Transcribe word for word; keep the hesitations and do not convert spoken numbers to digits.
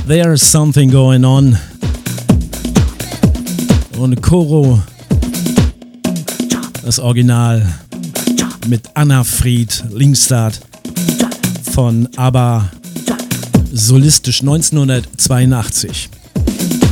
There's Something Going On. Und Choro, das Original mit Anna Fried, Linkstart von ABBA, solistisch neunzehnhundertzweiundachtzig.